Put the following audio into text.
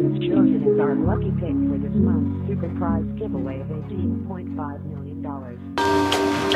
is chosen as our lucky pick for this month's super prize giveaway of $18.5 million.